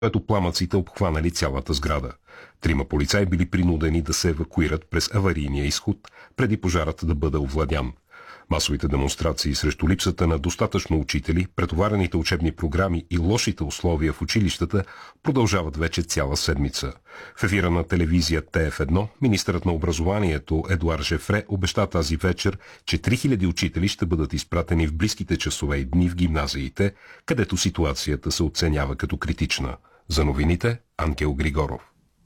което пламъците обхванали цялата сграда. 3 полицаи били принудени да се евакуират през аварийния изход, преди пожарът да бъде овладян. Масовите демонстрации срещу липсата на достатъчно учители, претоварените учебни програми и лошите условия в училищата продължават вече цяла седмица. В ефира на телевизия ТФ1 министърът на образованието Едуард Жефре обеща тази вечер, че 3000 учители ще бъдат изпратени в близките часове и дни в гимназиите, където ситуацията се оценява като критична. За новините Ангел Григоров.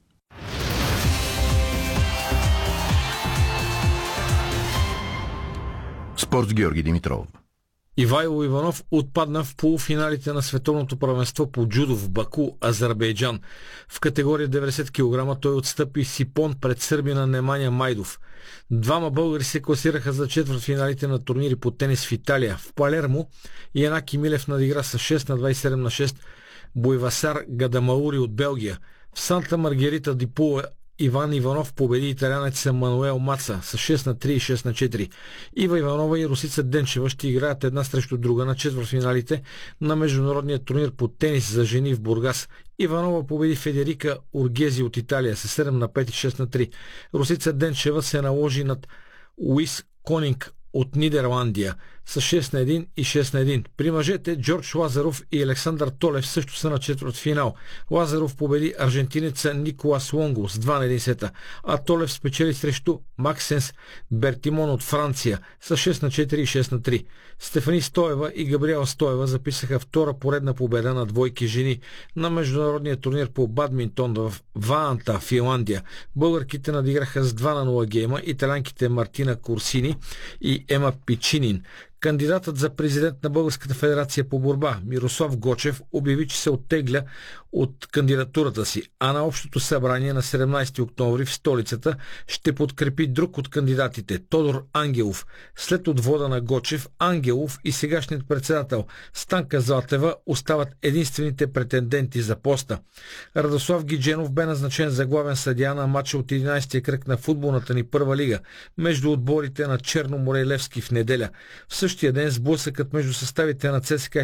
Спорт с Георги Димитров. Ивайло Иванов отпадна в полуфиналите на световното първенство по джудо в Баку, Азербайджан. В категория 90 кг той отстъпи Сипон пред сърбина Неманя Майдов. Двама българи се класираха за четвъртфиналите на турнири по тенис в Италия. В Палермо Янаки Милев надигра с 6 на 27 на 6 Бойвасар Гадамаури от Белгия. В Санта Маргарита ди Пула Иван Иванов победи италянец Мануел Маца с 6 на 3 и 6 на 4. Ива Иванова и Русица Денчева ще играят една срещу друга на четвъртфиналите на международния турнир по тенис за жени в Бургас. Иванова победи Федерика Ургези от Италия с 7 на 5 и 6 на 3. Русица Денчева се наложи над Уис Конинг от Нидерландия с 6 на 1 и 6 на 1. При мъжете Джордж Лазаров и Александър Толев също са на четвъртфинал. Лазаров победи аржентинеца Николас Лонго с 2 на 1 сета, а Толев спечели срещу Максенс Бертимон от Франция с 6 на 4 и 6 на 3. Стефани Стоева и Габриела Стоева записаха втора поредна победа на двойки жени на международния турнир по бадминтон в Ваанта, Финландия. Българките надиграха с 2 на 0 гейма италянките Мартина Курсини и Ема Пичинин. Кандидатът за президент на Българската федерация по борба Мирослав Гочев обяви, че се оттегля от кандидатурата си, а на общото събрание на 17 октомври в столицата ще подкрепи друг от кандидатите – Тодор Ангелов. След отвода на Гочев, Ангелов и сегашният председател Станка Златева остават единствените претенденти за поста. Радослав Гидженов бе назначен за главен съдия на матча от 11-я кръг на футболната ни първа лига между отборите на Черно море и Левски в неделя. В същия ден сблъсъкът между съставите на ЦСКА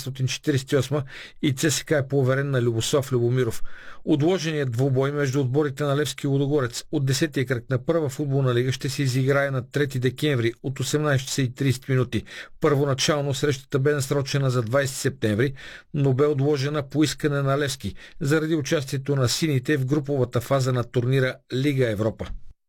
1948 и ЦСКА е поверен на Любослав Любомиров. Отложеният двубой между отборите на Левски и Лудогорец от 10-я кръг на първа футболна лига ще се изиграе на 3 декември от 18:30 минути. Първоначално срещата бе насрочена за 20 септември, но бе отложена по искане на Левски заради участието на сините в груповата фаза на турнира Лига Европа.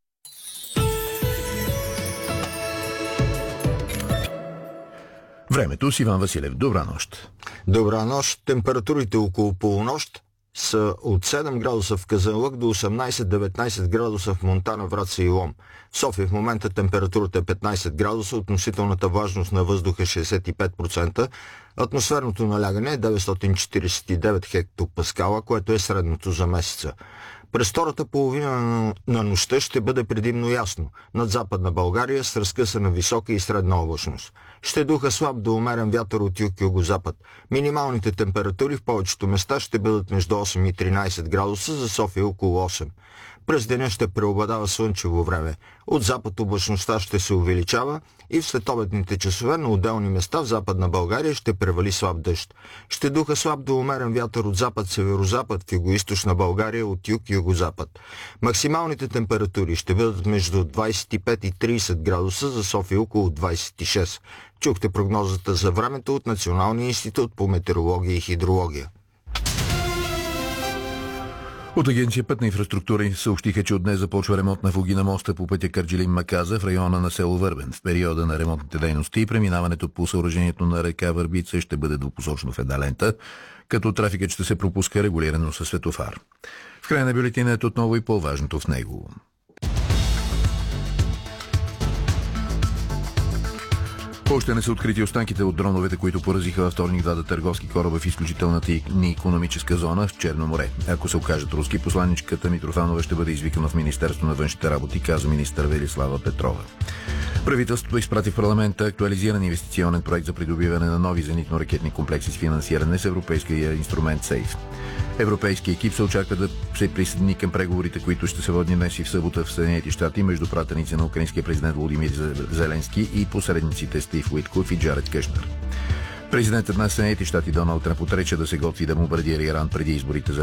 Времето с Иван Василев. Добра нощ. Добра нощ. Температурите около полунощ са от 7 градуса в Казанлък до 18-19 градуса в Монтана, Враца и Лом. В София в момента температурата е 15 градуса, относителната влажност на въздуха е 65%, атмосферното налягане е 949 хектопаскала, което е средното за месеца. През втората половина на нощта ще бъде предимно ясно над Западна България с разкъсана висока и средна облачност. Ще духа слаб до умерен вятър от юг-югозапад. Минималните температури в повечето места ще бъдат между 8 и 13 градуса, за София около 8. През деня ще преобладава слънчево време. От запад облачността ще се увеличава и в следобедните часове на отделни места в Западна България ще превали слаб дъжд. Ще духа слаб до умерен вятър от запад-северозапад в югоизточна България от юг-югозапад. Максималните температури ще бъдат между 25 и 30 градуса, за София около 26. Чухте прогнозата за времето от Националния институт по метеорология и хидрология. От Агенция Пътна инфраструктура съобщиха, че от днес започва ремонт на фуги на моста по пътя Кърджалин-Маказа в района на село Върбен. В периода на ремонтните дейности и преминаването по съоръжението на река Върбица ще бъде двупосочно в една лента, като трафикът ще се пропуска регулирано със светофар. В края на бюлетината отново и по-важното в него. Още не са открити останките от дроновете, които поразиха във вторник двата търговски кораба в изключителната ни икономическа зона в Черно море. Ако се окажат руски, посланичката Митрофанова ще бъде извикана в Министерство на външните работи, каза министър Велислава Петрова. Правителството изпрати в парламента актуализиран инвестиционен проект за придобиване на нови зенитно-ракетни комплекси с финансиране с европейския инструмент СЕЙФ. Европейски екип се очаква да се присъедини към преговорите, които ще се водни днес и в събота в Съединените щати между пратеници на украинския президент Володимир Зеленски и посредниците Стив Уитков и Джаред Къшнер. Президентът на Съединените щати Доналд Тръмп отрече да се готви да бомбардира Иран преди изборите за